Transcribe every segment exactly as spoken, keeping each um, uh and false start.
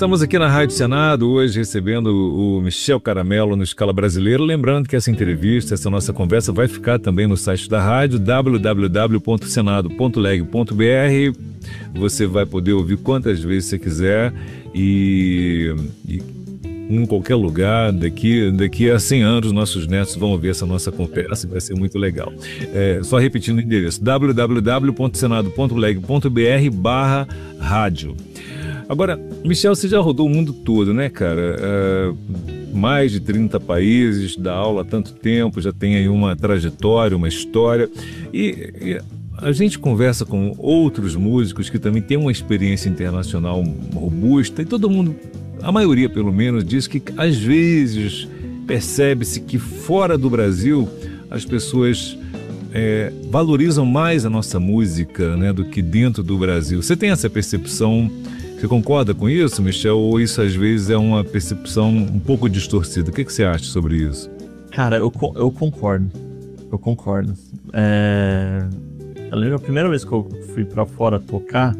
Estamos aqui na Rádio Senado hoje recebendo o Michel Caramelo no Escala Brasileira. Lembrando que essa entrevista, essa nossa conversa vai ficar também no site da rádio, w w w ponto senado ponto leg ponto b r. Você vai poder ouvir quantas vezes você quiser e, e em qualquer lugar. Daqui, daqui a cem anos nossos netos vão ouvir essa nossa conversa e vai ser muito legal. É, só repetindo o endereço, w w w ponto senado ponto leg ponto b r barra rádio. Agora, Michel, você já rodou o mundo todo, né, cara? Uh, mais de trinta países, dá aula há tanto tempo, já tem aí uma trajetória, uma história. E, e a gente conversa com outros músicos que também têm uma experiência internacional robusta e todo mundo, a maioria pelo menos, diz que às vezes percebe-se que fora do Brasil as pessoas é, valorizam mais a nossa música, né, do que dentro do Brasil. Você tem essa percepção? Você concorda com isso, Michel? Ou isso às vezes é uma percepção um pouco distorcida? O que, que você acha sobre isso? Cara, eu, eu concordo. Eu concordo. É... Eu lembro a primeira vez que eu fui pra fora tocar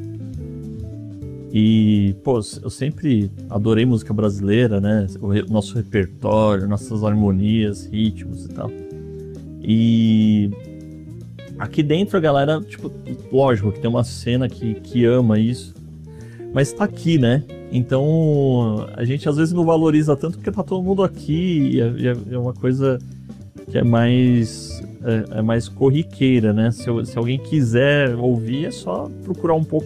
e, pô, eu sempre adorei música brasileira, né? O nosso repertório, nossas harmonias, ritmos e tal. E aqui dentro a galera, tipo, lógico que tem uma cena que, que ama isso. Mas tá aqui, né? Então a gente às vezes não valoriza tanto porque tá todo mundo aqui e é, é uma coisa que é mais, é, é mais corriqueira, né? Se, se alguém quiser ouvir, é só procurar um pouco